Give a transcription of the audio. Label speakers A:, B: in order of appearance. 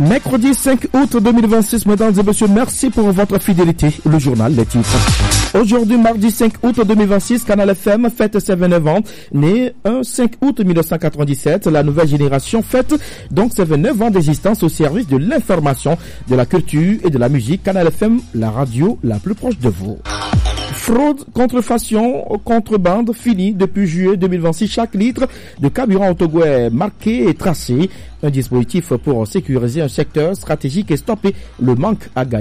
A: Mercredi 5 août 2026, mesdames et messieurs, merci pour votre fidélité. Le journal, les titres. Aujourd'hui, mardi 5 août 2026, Canal FM fête ses 29 ans. Né un 5 août 1997, la nouvelle génération fête donc ses 29 ans d'existence au service de l'information, de la culture et de la musique. Canal FM, la radio la plus proche de vous. Fraude, contrefaçon, contrebande, fini depuis juillet 2026. Chaque litre de carburant au Togo est marqué et tracé. Un dispositif pour sécuriser un secteur stratégique et stopper le manque à gagner.